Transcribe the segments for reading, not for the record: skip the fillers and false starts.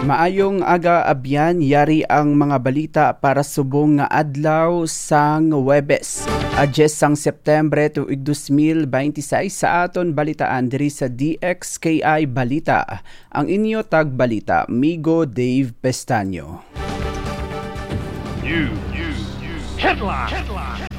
Maayong aga abyan yari ang mga balita para subong nga adlaw sang Huwebes. Adjes sang Septembre tuig 2026 sa aton balitaan diri sa DXKI Balita. Ang inyo tagbalita, Migo Dave Pestaño. Headline.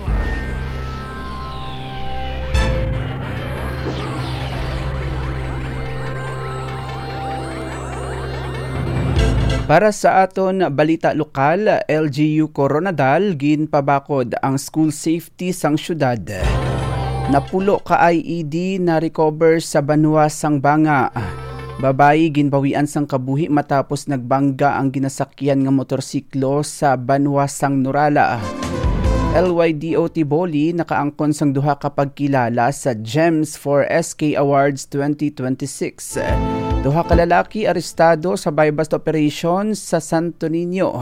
Para sa aton balita lokal, LGU Coronadal ginpabakod ang school safety sang syudad. Napulo ka IED na recover sa Banwa sang Banga. Babayi ginbawian sang kabuhi matapos nagbangga ang ginasakyan nga motorsiklo sa Banwa sang Nurala. LYDO Tiboli nakaangkon sang duha ka pagkilala sa Gems for SK Awards 2026. Duha ka lalaki arestado sa buy-bust operation sa Santo Niño.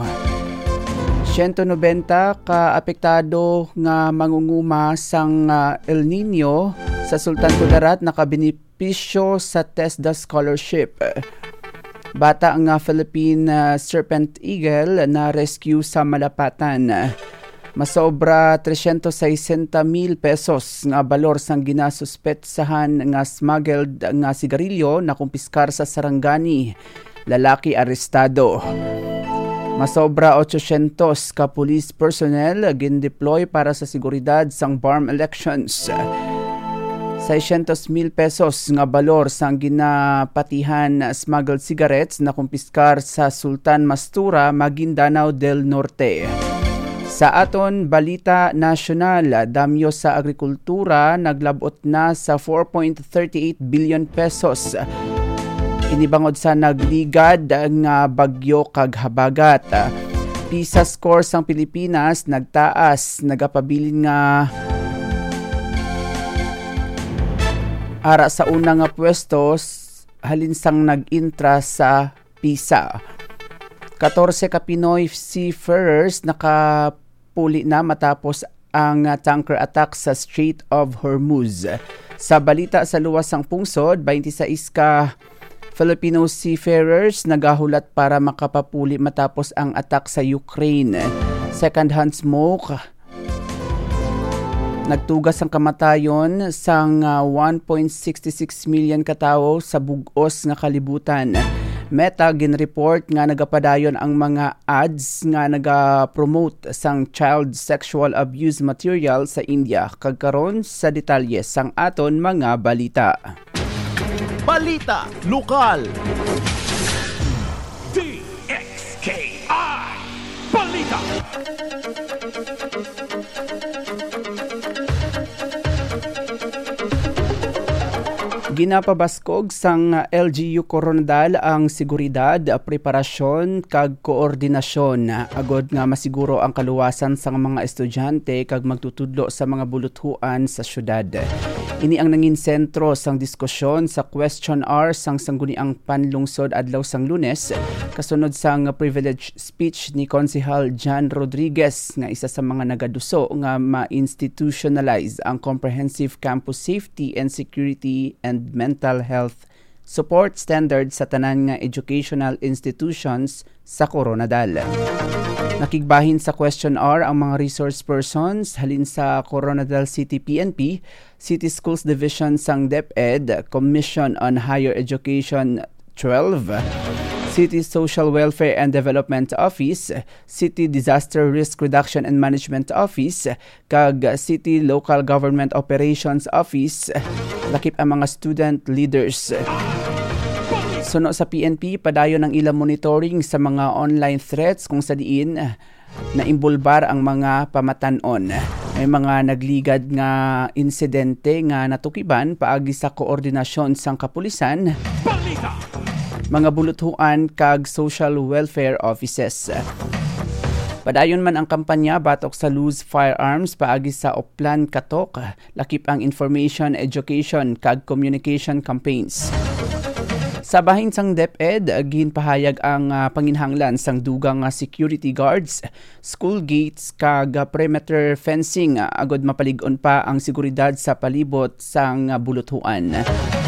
190 ka apektado nga mangunguma sang El Nino sa Sultan Kudarat nakabenepisyo sa TESDA scholarship. Bata nga Philippine Serpent Eagle na rescue sa Malapatan. Masobra 360,000 pesos nga balor sang ginasuspetsahan nga smuggled nga sigarilyo na kumpiskar sa Sarangani. Lalaki arestado. Masobra 800 ka police personnel gindeploy para sa seguridad sang BARM elections. 600,000 pesos nga balor sang ginapatihan smuggled cigarettes na kumpiskar sa Sultan Mastura, Maguindanao del Norte. Sa aton balita nasyonal, damyo sa agrikultura naglabot na sa 4.38 billion pesos. Inibangod sa nagligad nga bagyo kag habagat. PISA score sang Pilipinas nagtaas, nagapabilin nga ara sa unang nga pwesto halin sang nag-intra sa PISA. 14 ka Pinoy seafarers nakapuli na matapos ang tanker attack sa Strait of Hormuz. Sa balita sa luwas sang pungsod, 26 ka Filipino seafarers nagahulat para makapapuli matapos ang attack sa Ukraine. Second-hand smoke nagtugas ang kamatayon sang 1.66 million katao sa bug-os nga kalibutan. Meta ginreport nga nagapadayon ang mga ads nga nagapromote sang child sexual abuse material sa India. Kagkaron sa detalye sang aton mga balita. Balita lokal. DXKI Balita. Ginapabaskog sang LGU Coronadal ang seguridad, preparasyon kag koordinasyon agod nga masiguro ang kaluwasan sang mga estudyante kag magtutudlo sa mga buluthuan sa syudad. Ini ang nangin sentro sang diskusyon sa question hour sang sangguniang panlungsod adlaw sang Lunes kasunod sang privilege speech ni Konsehal Jan Rodriguez nga isa sa mga nagaduso nga ma-institutionalize ang comprehensive campus safety and security and mental health support standard sa tanan nga educational institutions sa Coronadal. Nakigbahin sa question hour ang mga resource persons halin sa Coronadal City PNP, City Schools Division sang DepEd, Commission on Higher Education 12, City Social Welfare and Development Office, City Disaster Risk Reduction and Management Office, kag City Local Government Operations Office, lakip ang mga student leaders. Suno sa PNP, padayon ang ilang monitoring sa mga online threats kung sa diin na imbulbar ang mga pamatanon. May mga nagligad nga insidente nga natukiban paagi sa koordinasyon sang kapulisan, mga buluthuan kag social welfare offices. Padayon man ang kampanya batok sa Lose Firearms paagi sa Oplan Katok, lakip ang information, education kag communication campaigns. Sa bahin sang DepEd, ginpahayag ang panginhanglan sang dugang security guards, school gates kag perimeter fencing agod mapalig-on pa ang seguridad sa palibot sang buluthuan.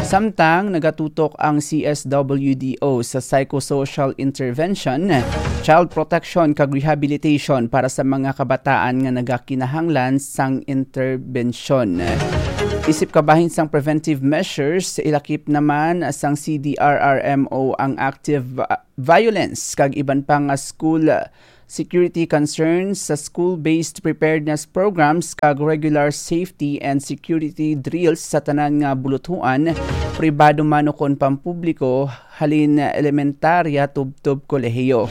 Samtang nagatutok ang CSWDO sa psychosocial intervention, child protection kag rehabilitation para sa mga kabataan nga nagakinahanglan sang interbensyon. Isip kabahin sang preventive measures, ilakip naman sang CDRRMO ang active violence kag iban pang school security concerns sa school-based preparedness programs kag regular safety and security drills sa tanan nga buluthuan, pribado man o kon pampubliko, halin elementarya tubtob kolehiyo.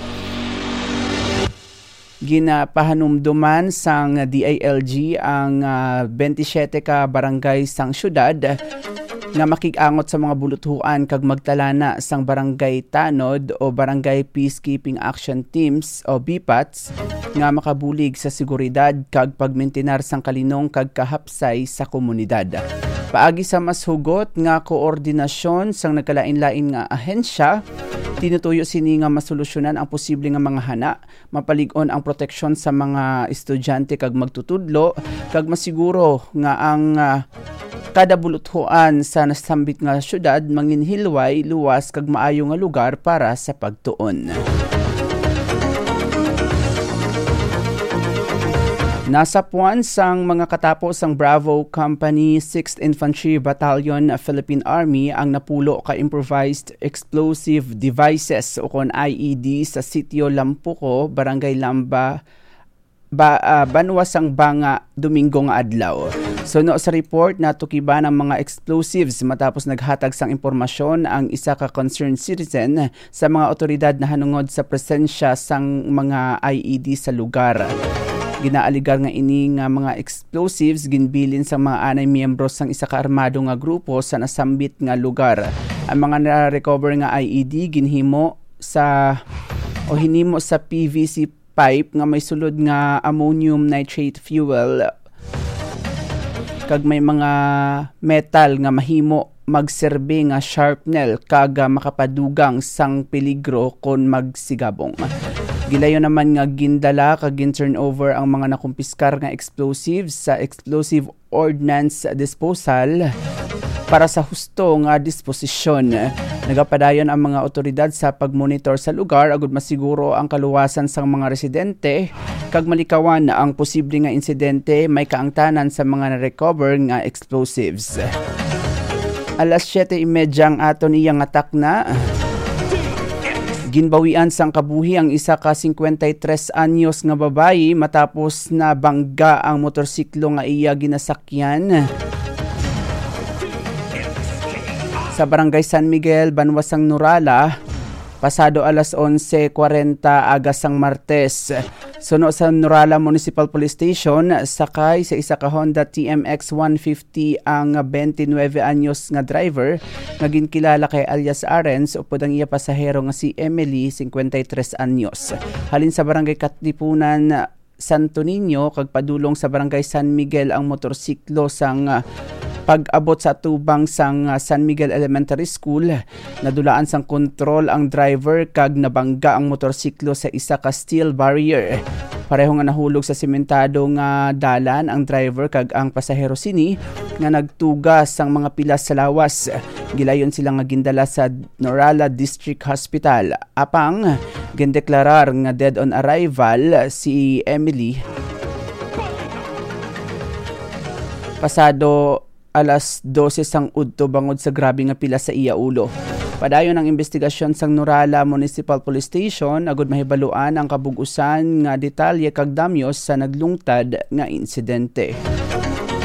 Ginapahanumduman sang DILG ang 27 ka barangay sang syudad nga makig-angot sa mga buluthuan kag magtalana sang barangay tanod o barangay peacekeeping action teams o BPATs nga makabulig sa seguridad kag pagmintinar sang kalinong kag kahapsay sa komunidad. Paagi sa mas hugot nga koordinasyon sang nagkalain-lain nga ahensya, tinutuyo sini nga masolusyonan ang posible nga mga hana, mapalig-on ang proteksyon sa mga estudyante kag magtutudlo, kag masiguro nga ang kada buluthuan sa nasambit nga syudad manginhilway, luwas kag maayo nga lugar para sa pagtuon. Nasapuan sang mga katapos ang Bravo Company 6th Infantry Battalion Philippine Army ang napulo ka improvised explosive devices o kon IED sa sitio Lampuco, Barangay Lamba, Banwasang Banga, Domingo nga adlaw. Suno sa report na tukiban ang mga explosives matapos naghatag sang impormasyon ang isa ka concerned citizen sa mga otoridad na hanungod sa presensya sang mga IED sa lugar. Ginaaligar nga ini nga mga explosives ginbilin sa mga anay miyembro sang isa ka armado nga grupo sa nasambit nga lugar. Ang mga na-recover nga IED hinimo sa PVC pipe nga may sulod nga ammonium nitrate fuel kag may mga metal nga mahimo magserbe nga sharp nail kag makapadugang sang peligro kon magsigabong. Gilayo naman nga gindala kag gin-turnover ang mga nakumpiskar nga explosives sa Explosive Ordnance Disposal para sa husto nga disposisyon. Nagapadayon ang mga otoridad sa pagmonitor sa lugar agud masiguro ang kaluwasan sang mga residente kag malikawan ang posible nga insidente may kaangtanan sa mga na-recover nga explosives. Alas 7:30 ang aton iyang atak na ginbawian sang kabuhi ang isa ka 53 anyos nga babayi matapos na bangga ang motorsiklo nga iya ginasakyan sa Barangay San Miguel, Banwasang Nurala, pasado alas 11:40 agasang Martes. Suno sa Nurala Municipal Police Station, sakay sa isa ka Honda TMX 150 ang 29 anyos nga driver nga ginkilala kay alias Arens upod ang iya pasahero nga si Emily 53 anyos. Halin sa Barangay Katipunan Santo Niño kag padulong sa Barangay San Miguel ang motorsiklo sang pag-abot sa tubang sang San Miguel Elementary School, nadulaan sang kontrol ang driver kag nabangga ang motorsiklo sa isa ka steel barrier. Pareho nga nahulog sa sementado nga dalan ang driver kag ang pasahero sini nga nagtugas sang mga pilas sa lawas. Gilayon sila nga gindala sa Norala District Hospital. Apang gindeklarar nga dead on arrival si Emily. Pasado alas 12 sang udto bangod sa grabe nga pila sa iya ulo. Padayon ang investigasyon sang Nurala Municipal Police Station agud mahibaluan ang kabugusan nga detalye kag damyos sa naglungtad nga insidente.